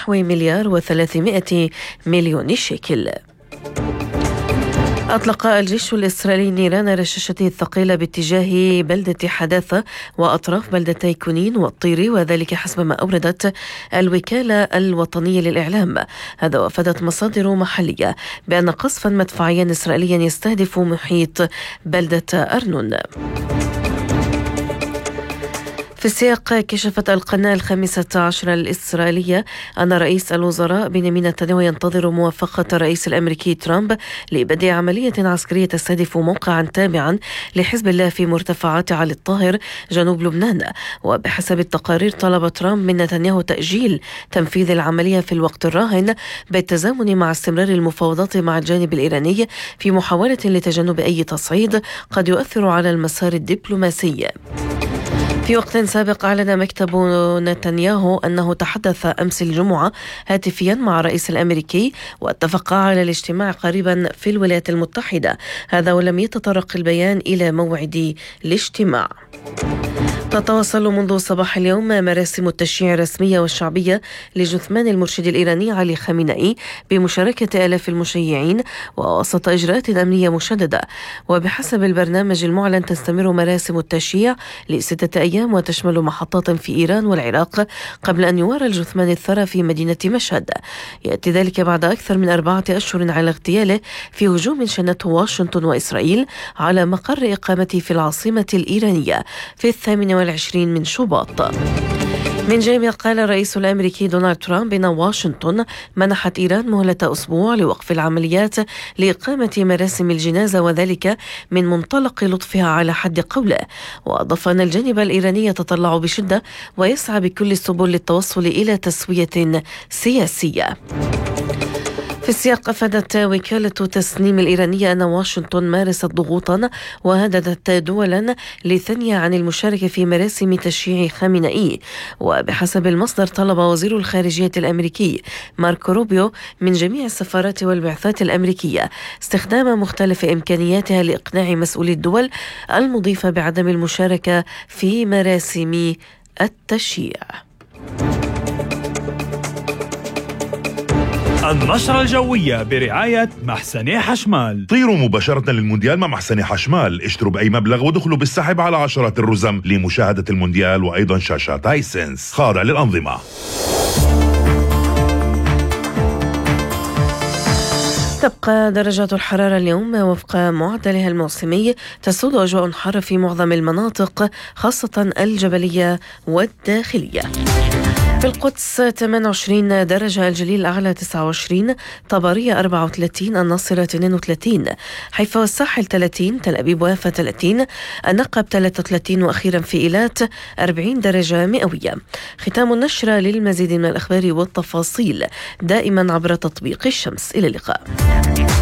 نحو 1,300,000,000 شيكل. أطلق الجيش الإسرائيلي نيران رشاشته الثقيلة باتجاه بلدة حداثة وأطراف بلدتي كونين والطيري، وذلك حسب ما أوردت الوكالة الوطنية للإعلام. هذا وافدت مصادر محلية بأن قصفا مدفعيا إسرائيليا يستهدف محيط بلدة أرنون. في السياق، كشفت القناة 15 الإسرائيلية أن رئيس الوزراء بنيامين نتنياهو ينتظر موافقة الرئيس الأمريكي ترامب لبدء عملية عسكرية تستهدف موقعا تابعا لحزب الله في مرتفعات علي الطاهر جنوب لبنان. وبحسب التقارير، طلب ترامب من نتنياهو تأجيل تنفيذ العملية في الوقت الراهن بالتزامن مع استمرار المفاوضات مع الجانب الإيراني في محاولة لتجنب أي تصعيد قد يؤثر على المسار الدبلوماسي. في وقت سابق، أعلن مكتب نتنياهو أنه تحدث أمس الجمعة هاتفيا مع الرئيس الأمريكي واتفقا على الاجتماع قريبا في الولايات المتحدة. هذا ولم يتطرق البيان إلى موعد الاجتماع. تتواصل منذ صباح اليوم مراسم التشييع الرسمية والشعبية لجثمان المرشد الإيراني علي خامنئي بمشاركة آلاف المشيعين ووسط إجراءات أمنية مشددة. وبحسب البرنامج المعلن، تستمر مراسم التشييع ل6 أيام وتشمل محطات في إيران والعراق قبل أن يوارى الجثمان الثرى في مدينة مشهد. يأتي ذلك بعد أكثر من 4 أشهر على اغتياله في هجوم شنته واشنطن وإسرائيل على مقر إقامته في العاصمة الإيرانية في 28 من شباط. من جانبه، قال الرئيس الأمريكي دونالد ترامب إن واشنطن منحت إيران مهلة أسبوع لوقف العمليات لإقامة مراسم الجنازة، وذلك من منطلق لطفها على حد قوله. وأضاف أن الجانب الإيراني يتطلع بشدة ويسعى بكل السبل للتوصل إلى تسوية سياسية. في السياق، أفادت وكالة تسنيم الإيرانية أن واشنطن مارست ضغوطا وهددت دولا لثنية عن المشاركة في مراسم تشييع خامنئي. وبحسب المصدر، طلب وزير الخارجية الأمريكي ماركو روبيو من جميع السفارات والبعثات الأمريكية استخدام مختلف إمكانياتها لإقناع مسؤولي الدول المضيفة بعدم المشاركة في مراسم التشييع. النشرة الجوية برعاية محسني حشمال. طيروا مباشرة للمونديال مع محسني حشمال، اشتروا بأي مبلغ ودخلوا بالسحب على عشرات الرزم لمشاهدة المونديال وأيضا شاشات هايسنس خاضع للأنظمة. تبقى درجات الحرارة اليوم وفق معدلها الموسمي، تسود أجواء حارة في معظم المناطق خاصة الجبلية والداخلية. في القدس 28 درجة، الجليل الأعلى 29، طبرية 34، الناصرة 32، حيفا والساحل 30، تل أبيب ويافا 30، النقب 33، وأخيرا في إيلات 40 درجة مئوية. ختام النشرة. للمزيد من الأخبار والتفاصيل دائما عبر تطبيق الشمس. إلى اللقاء.